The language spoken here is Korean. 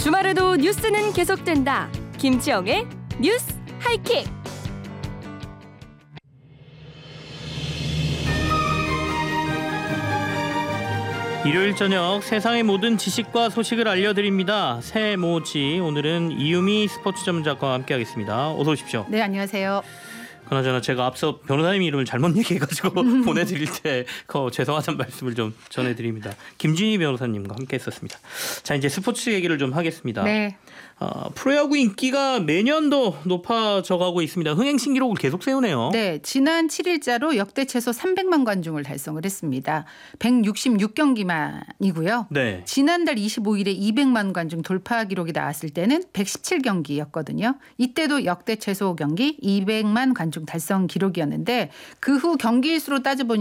주말에도 뉴스는 계속된다. 김치영의 뉴스 하이킥. 일요일 저녁 세상의 모든 지식과 소식을 알려드립니다. 새모지, 오늘은 이유미 스포츠 전문작가와 함께하겠습니다. 어서 오십시오. 네, 안녕하세요. 그나저나 제가 앞서 변호사님 이름을 잘못 얘기해가지고 보내드릴 때 죄송하다는 말씀을 좀 전해드립니다. 김진희 변호사님과 함께했었습니다. 자, 이제 스포츠 얘기를 좀 하겠습니다. 네. 프로야구 인기가 매년 더 높아져가고 있습니다. 흥행 신기록을 계속 세우네요. 네, 지난 7일자로 역대 최소 300만 관중을 달성을 했습니다. 166경기만이고요. 네. 지난달 25일에 200만 관중 돌파 기록이 나왔을 때는 117경기였거든요. 이때도 역대 최소 경기 200만 관중 달성 기록이었는데 그 후 경기 수로 따져보니